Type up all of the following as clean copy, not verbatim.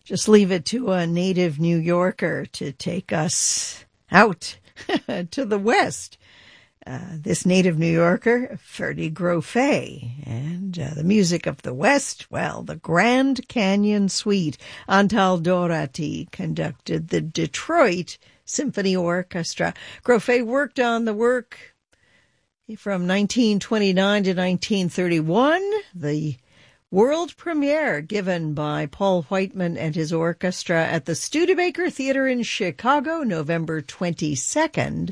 Just leave it to a native New Yorker to take us out to the West. This native New Yorker, Ferdy Grofé, and the music of the West, well, the Grand Canyon Suite. Antal Dorati conducted the Detroit Symphony Orchestra. Grofé worked on the work from 1929 to 1931, the world premiere given by Paul Whiteman and his orchestra at the Studebaker Theater in Chicago, November 22nd,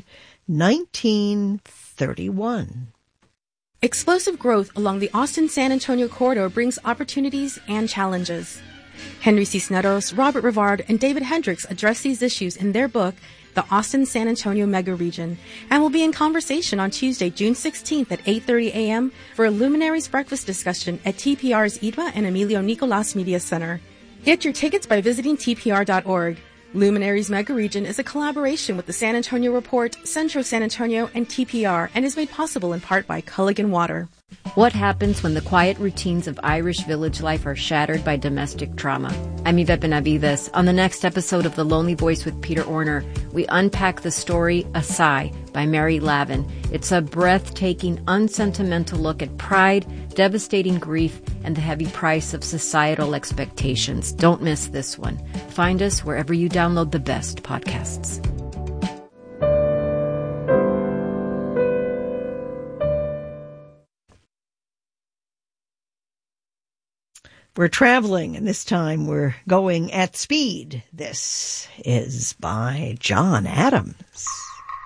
1931. Explosive growth along the Austin-San Antonio corridor brings opportunities and challenges. Henry Cisneros, Robert Rivard, and David Hendricks address these issues in their book, The Austin-San Antonio Mega Region, and will be in conversation on Tuesday, June 16th at 8:30 a.m. for a Luminaries Breakfast discussion at TPR's Idwa and Emilio Nicolas Media Center. Get your tickets by visiting tpr.org. Luminaries Mega Region is a collaboration with the San Antonio Report, Centro San Antonio, and TPR, and is made possible in part by Culligan Water. What happens when the quiet routines of Irish village life are shattered by domestic trauma? I'm Yvette Benavides. On the next episode of The Lonely Voice with Peter Orner, we unpack the story A Sigh by Mary Lavin. It's a breathtaking, unsentimental look at pride, devastating grief, and the heavy price of societal expectations. Don't miss this one. Find us wherever you download the best podcasts. We're traveling, and this time we're going at speed. This is by John Adams.